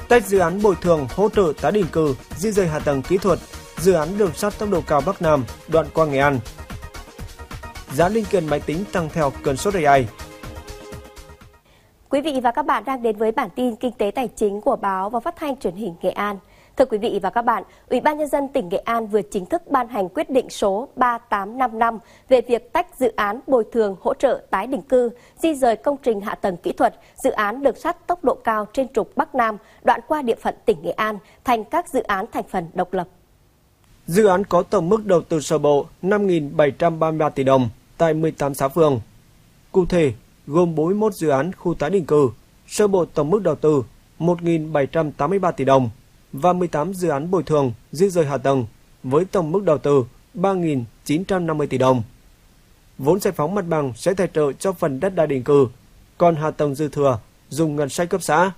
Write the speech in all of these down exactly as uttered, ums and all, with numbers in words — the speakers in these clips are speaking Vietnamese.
Tách dự án bồi thường hỗ trợ tái định cư, di dời hạ tầng kỹ thuật, dự án đường sắt tốc độ cao Bắc Nam đoạn qua Nghệ An. Giá linh kiện máy tính tăng theo cơn sốt a i. Quý vị và các bạn đang đến với bản tin kinh tế tài chính của báo và phát thanh truyền hình Nghệ An. Thưa quý vị và các bạn, Ủy ban Nhân dân tỉnh Nghệ An vừa chính thức ban hành quyết định số ba tám năm năm về việc tách dự án bồi thường hỗ trợ tái định cư, di dời công trình hạ tầng kỹ thuật, dự án đường sắt tốc độ cao trên trục Bắc Nam đoạn qua địa phận tỉnh Nghệ An thành các dự án thành phần độc lập. Dự án có tổng mức đầu tư sơ bộ năm nghìn bảy trăm ba mươi ba tỷ đồng tại mười tám xã phường. Cụ thể, gồm bốn mươi mốt dự án khu tái định cư, sơ bộ tổng mức đầu tư một nghìn bảy trăm tám mươi ba tỷ đồng và mười tám dự án bồi thường di dời hạ tầng với tổng mức đầu tư ba nghìn chín trăm năm mươi tỷ đồng. Vốn giải phóng mặt bằng sẽ tài trợ cho phần đất đai định cư, còn hạ tầng dư thừa dùng ngân sách cấp xã.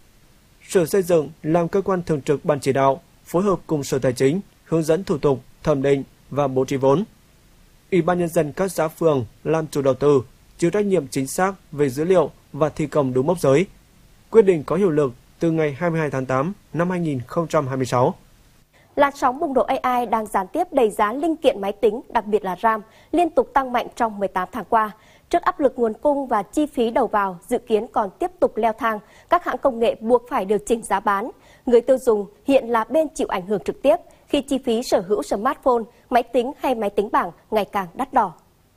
Sở Xây dựng làm cơ quan thường trực ban chỉ đạo, phối hợp cùng Sở Tài chính hướng dẫn thủ tục, thẩm định và bố trí vốn. Ủy ban Nhân dân các xã phường làm chủ đầu tư, chịu trách nhiệm chính xác về dữ liệu và thi công đúng mốc giới. Quyết định có hiệu lực từ ngày hai mươi hai tháng tám năm hai nghìn không trăm hai mươi sáu. Làn sóng bùng nổ a i đang gián tiếp đẩy giá linh kiện máy tính, đặc biệt là RAM, liên tục tăng mạnh trong mười tám tháng qua. Trước áp lực nguồn cung và chi phí đầu vào dự kiến còn tiếp tục leo thang, các hãng công nghệ buộc phải điều chỉnh giá bán. Người tiêu dùng hiện là bên chịu ảnh hưởng trực tiếp khi chi phí sở hữu smartphone, máy tính hay máy tính bảng ngày càng đắt đỏ.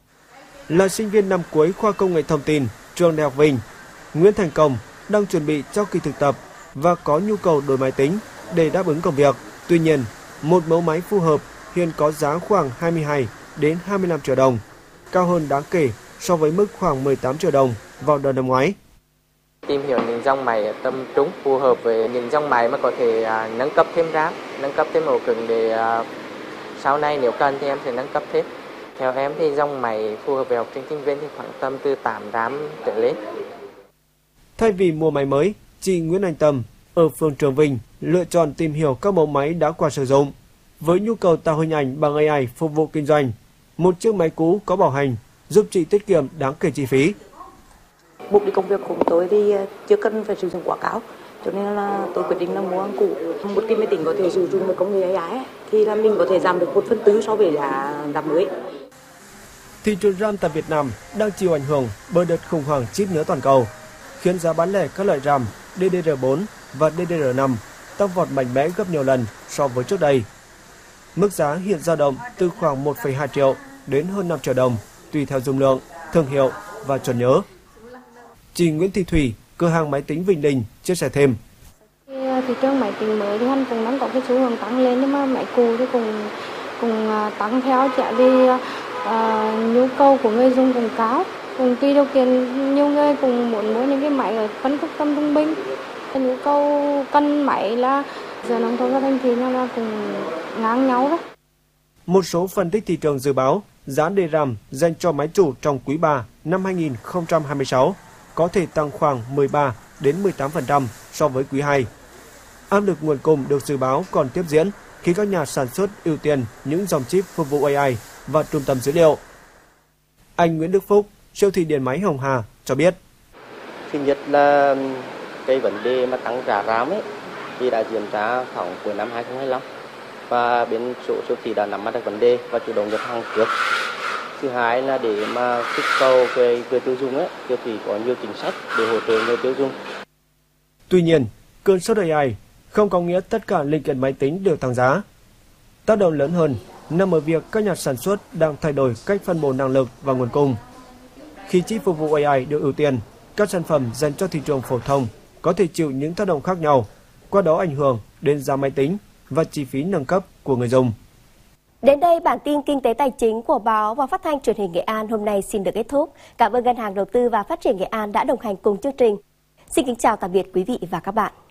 Là sinh viên năm cuối khoa công nghệ thông tin, trường Đại học Vinh, Nguyễn Thành Công đang chuẩn bị cho kỳ thực tập và có nhu cầu đổi máy tính để đáp ứng công việc. Tuy nhiên, một mẫu máy phù hợp hiện có giá khoảng hai mươi hai đến hai mươi lăm triệu đồng, cao hơn đáng kể so với mức khoảng mười tám triệu đồng vào đầu năm ngoái. Tìm hiểu những dòng máy tầm trung phù hợp với những dòng máy mà có thể à, nâng cấp thêm RAM, nâng cấp thêm ổ cứng để à, sau này nếu cần thì em sẽ nâng cấp thêm. Theo em thì dòng máy phù hợp với học sinh sinh viên thì khoảng tầm từ tám RAM trở lên. Thay vì mua máy mới, chị Nguyễn Anh Tâm ở phường Trường Vinh lựa chọn tìm hiểu các mẫu máy đã qua sử dụng. Với nhu cầu tạo hình ảnh bằng a i phục vụ kinh doanh, một chiếc máy cũ có bảo hành giúp chị tiết kiệm đáng kể chi phí. Mục đích công việc của tôi thì chưa cần phải sử dụng quá cao, cho nên là tôi quyết định là mua cũ. Một cái máy tính có thể sử dụng một công nghệ a i thì là mình có thể giảm được một phần tư so với giá giá mới. Thị trường RAM tại Việt Nam đang chịu ảnh hưởng bởi đợt khủng hoảng chip nhớ toàn cầu, khiến giá bán lẻ các loại RAM đê đê rờ bốn và đê đê rờ năm tăng vọt mạnh mẽ gấp nhiều lần so với trước đây. Mức giá hiện dao động từ khoảng một phẩy hai triệu đến hơn năm triệu đồng tùy theo dung lượng, thương hiệu và chuẩn nhớ. Chị Nguyễn Thị Thủy, cửa hàng máy tính Vinh Đình chia sẻ thêm. Thị trường máy tính mới thì hắn cũng đang có cái xu hướng tăng lên, nhưng mà máy cũ thì cũng cũng tăng theo, chạy vì uh, nhu cầu của người dùng cũng cao. Cùng tùy điều kiện, nhiều người cũng muốn mua những cái máy ở phân khúc tầm trung bình. Nhu cầu cân máy là giờ nông thôn và thành thị là cũng ngang nhau đó. Một số phân tích thị trường dự báo giá đê RAM dành cho máy chủ trong quý ba năm hai nghìn không trăm hai mươi sáu có thể tăng khoảng mười ba đến mười tám phần trăm so với quý hai. Áp lực nguồn cung được dự báo còn tiếp diễn khi các nhà sản xuất ưu tiên những dòng chip phục vụ a i và trung tâm dữ liệu. Anh Nguyễn Đức Phúc, siêu thị điện máy Hồng Hà cho biết. Thứ nhất là cái vấn đề mà tăng giá RAM ấy thì đã diễn ra khoảng cuối năm hai nghìn không trăm hai mươi lăm và bên số siêu thị đã nắm bắt được vấn đề và chủ động nhập hàng trước. Thứ hai là để mà kích cầu về người tiêu dùng ấy, siêu thị có nhiều chính sách để hỗ trợ người tiêu dùng. Tuy nhiên, cơn sốt a i không có nghĩa tất cả linh kiện máy tính đều tăng giá. Tác động lớn hơn nằm ở việc các nhà sản xuất đang thay đổi cách phân bổ năng lực và nguồn cung. Khi chip phục vụ a i được ưu tiên, các sản phẩm dành cho thị trường phổ thông có thể chịu những tác động khác nhau, qua đó ảnh hưởng đến giá máy tính và chi phí nâng cấp của người dùng. Đến đây, bản tin kinh tế tài chính của báo và phát thanh truyền hình Nghệ An hôm nay xin được kết thúc. Cảm ơn Ngân hàng Đầu tư và Phát triển Nghệ An đã đồng hành cùng chương trình. Xin kính chào tạm biệt quý vị và các bạn.